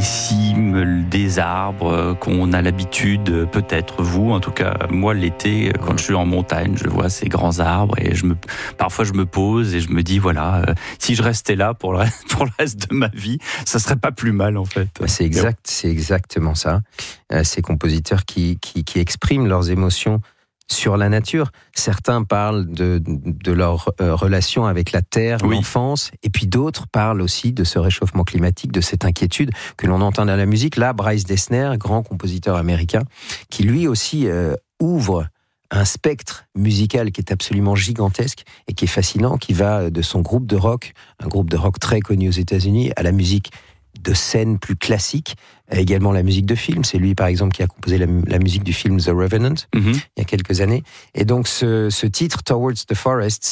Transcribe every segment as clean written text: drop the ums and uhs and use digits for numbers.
cimes, des arbres qu'on a l'habitude, peut-être vous, en tout cas moi l'été, quand je suis en montagne, je vois ces grands arbres et parfois je me pose et je me dis voilà, si je restais là pour le reste de ma vie, ça serait pas plus mal en fait. C'est exactement ça. Ces compositeurs qui expriment leurs émotions sur la nature. Certains parlent de leur relation avec la terre, l'enfance, et puis d'autres parlent aussi de ce réchauffement climatique, de cette inquiétude que l'on entend dans la musique. Là, Bryce Dessner, grand compositeur américain, qui lui aussi ouvre un spectre musical qui est absolument gigantesque et qui est fascinant, qui va de son groupe de rock, un groupe de rock très connu aux États-Unis, à la musique de scène plus classique, également la musique de film. C'est lui, par exemple, qui a composé la musique du film The Revenant, il y a quelques années. Et donc, ce titre, Towards the Forest,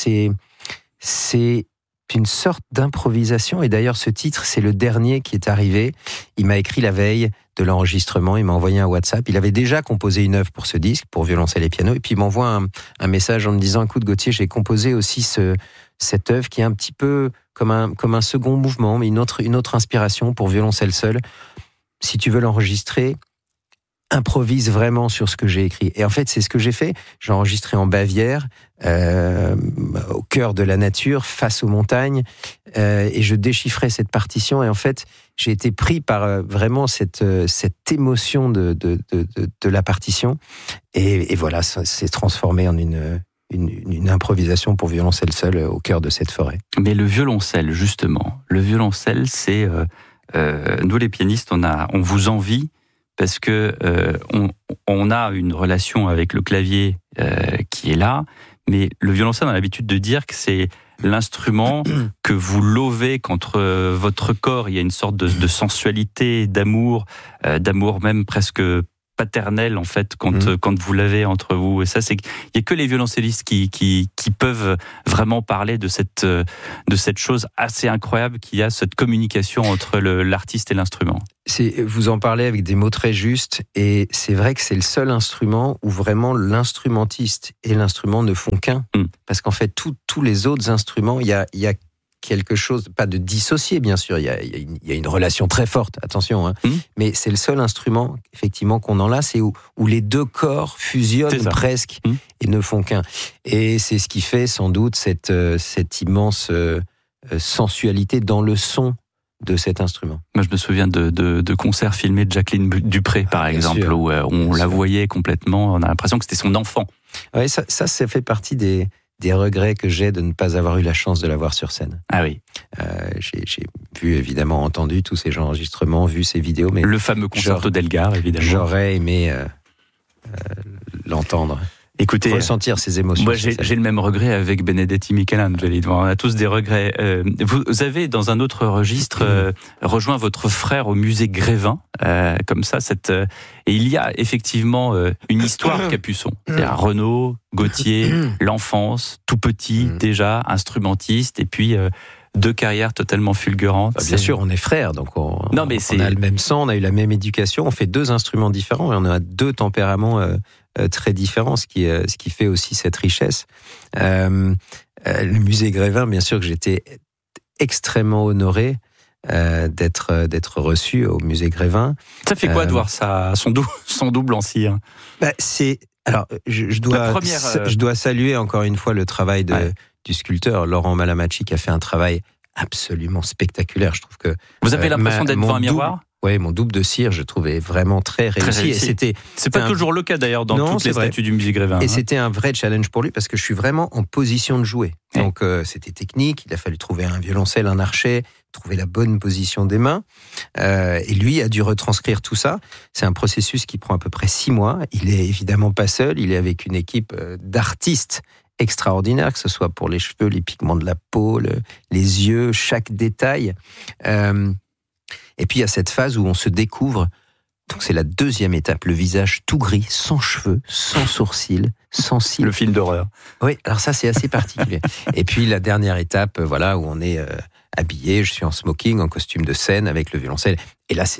c'est une sorte d'improvisation. Et d'ailleurs, ce titre, c'est le dernier qui est arrivé. Il m'a écrit la veille de l'enregistrement, il m'a envoyé un WhatsApp. Il avait déjà composé une œuvre pour ce disque, pour violoncelle et piano. Et puis, il m'envoie un message en me disant, écoute, Gauthier, j'ai composé aussi cette œuvre qui est un petit peu comme un second mouvement, mais une autre inspiration pour violoncelle seule. Si tu veux l'enregistrer, improvise vraiment sur ce que j'ai écrit. Et en fait, c'est ce que j'ai fait. J'ai enregistré en Bavière, au cœur de la nature, face aux montagnes, et je déchiffrais cette partition. Et en fait, j'ai été pris par vraiment cette émotion de la partition. Et voilà, ça s'est transformé en une improvisation pour violoncelle seule au cœur de cette forêt. Mais le violoncelle, justement, c'est... nous les pianistes, on vous envie parce que on a une relation avec le clavier qui est là, mais le violoncelle, on a l'habitude de dire que c'est l'instrument que vous lovez contre votre corps. Il y a une sorte de sensualité, d'amour même presque paternel en fait quand vous l'avez entre vous. Et ça, c'est qu'il y a que les violoncellistes qui peuvent vraiment parler de cette chose assez incroyable qu'il y a, cette communication entre l'artiste et l'instrument. Vous en parlez avec des mots très justes, et c'est vrai que c'est le seul instrument où vraiment l'instrumentiste et l'instrument ne font qu'un. Parce qu'en fait, tous les autres instruments, il y a quelque chose, pas de dissocié bien sûr, il y a une relation très forte, attention, mais c'est le seul instrument effectivement qu'on enlace et où les deux corps fusionnent presque et ne font qu'un. Et c'est ce qui fait sans doute cette immense sensualité dans le son de cet instrument. Moi, je me souviens de concerts filmés de Jacqueline Dupré, par exemple, sûr, où on la voyait complètement, on a l'impression que c'était son enfant. Oui, ça fait partie des regrets que j'ai de ne pas avoir eu la chance de la voir sur scène. Ah oui. J'ai vu, évidemment, entendu tous ces enregistrements, vu ces vidéos. Mais le fameux concerto d'Elgar, évidemment. J'aurais aimé l'entendre. Écoutez, ressentir ces émotions. Moi, j'ai le même regret avec Benedetti Michelangeli. On a tous des regrets. Vous avez, dans un autre registre, rejoint votre frère au musée Grévin, comme ça. Et il y a effectivement une histoire Capuçon. C'est-à-dire Renaud, Gauthier, l'enfance, tout petit déjà, instrumentiste, et puis deux carrières totalement fulgurantes. Bien sûr, on est frères, donc on a le même sang, on a eu la même éducation, on fait deux instruments différents et on a deux tempéraments très différents, ce qui fait aussi cette richesse. Le musée Grévin, bien sûr que j'étais extrêmement honoré d'être reçu au musée Grévin. Ça fait quoi de voir ça, son double en cire? Alors, je dois saluer encore une fois le travail du sculpteur Laurent Malamacci, qui a fait un travail absolument spectaculaire. Je trouve que vous avez l'impression d'être devant un miroir. Oui, mon double de cire, je trouvais vraiment très réussi. Et c'est pas toujours le cas d'ailleurs dans toutes les statues du musée Grévin. Et c'était un vrai challenge pour lui parce que je suis vraiment en position de jouer. Donc c'était technique, il a fallu trouver un violoncelle, un archet, trouver la bonne position des mains. Et lui a dû retranscrire tout ça. C'est un processus qui prend à peu près 6 mois. Il est évidemment pas seul, il est avec une équipe d'artistes extraordinaires, que ce soit pour les cheveux, les pigments de la peau, les yeux, chaque détail. Et puis il y a cette phase où on se découvre, donc c'est la deuxième étape, le visage tout gris, sans cheveux, sans sourcils, sans cils. Le film d'horreur. Oui, alors ça c'est assez particulier. Et puis la dernière étape, où on est habillé, je suis en smoking, en costume de scène avec le violoncelle. Et là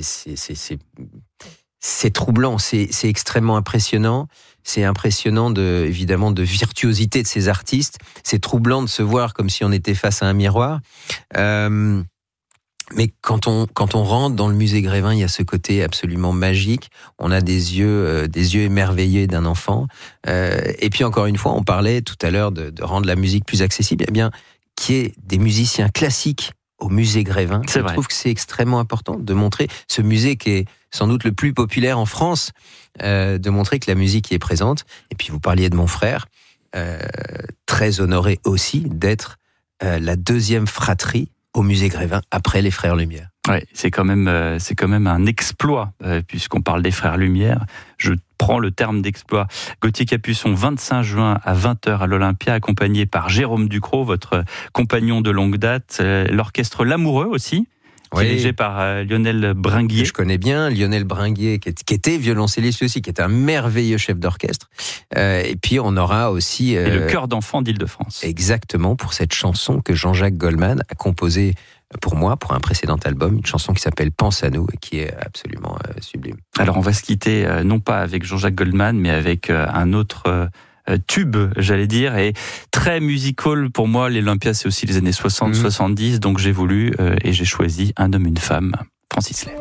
c'est troublant, c'est extrêmement impressionnant. C'est impressionnant évidemment de virtuosité de ces artistes. C'est troublant de se voir comme si on était face à un miroir. Mais quand on rentre dans le musée Grévin, il y a ce côté absolument magique. On a des yeux émerveillés d'un enfant. Et puis encore une fois, on parlait tout à l'heure de rendre la musique plus accessible. Eh bien, qu'il y ait des musiciens classiques au musée Grévin, je trouve que c'est extrêmement important de montrer ce musée qui est sans doute le plus populaire en France, de montrer que la musique y est présente. Et puis vous parliez de mon frère, très honoré aussi d'être la deuxième fratrie au musée Grévin après les Frères Lumière. Ouais, c'est quand même un exploit, puisqu'on parle des Frères Lumière. Je prends le terme d'exploit. Gauthier Capuçon, 25 juin à 20h à l'Olympia, accompagné par Jérôme Ducrot, votre compagnon de longue date, l'orchestre L'Amoureux aussi, dirigé par Lionel Bringuier. Que je connais bien, Lionel Bringuier, qui était violoncelliste aussi, qui est un merveilleux chef d'orchestre. Et puis on aura aussi... Et le chœur d'enfants d'Île-de-France. Exactement, pour cette chanson que Jean-Jacques Goldman a composée pour moi, pour un précédent album, une chanson qui s'appelle Pense à nous, et qui est absolument sublime. Alors on va se quitter, non pas avec Jean-Jacques Goldman, mais avec un autre... tube, j'allais dire, et très musical pour moi. L'Olympia, c'est aussi les années 60-70, donc j'ai voulu et j'ai choisi Un homme, une femme, Francis Lay.